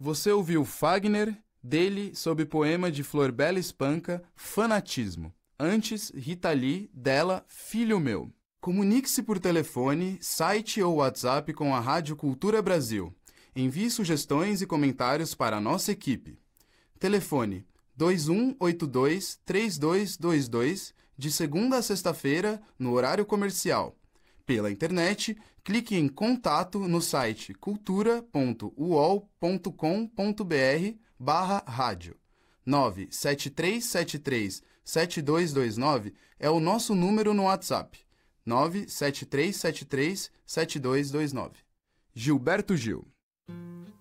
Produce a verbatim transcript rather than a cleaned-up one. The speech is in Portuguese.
Você ouviu Fagner, dele, sob poema de Florbela Espanca, Fanatismo. Antes, Rita Lee, dela, Filho Meu. Comunique-se por telefone, site ou WhatsApp com a Rádio Cultura Brasil. Envie sugestões e comentários para a nossa equipe. Telefone dois um oito dois, três dois dois dois, de segunda a sexta-feira, no horário comercial. Pela internet, clique em Contato no site cultura ponto u o l ponto com ponto b r barra rádio. nove sete três sete três, sete dois dois nove é o nosso número no WhatsApp. nove sete três sete três, sete dois dois nove. Gilberto Gil.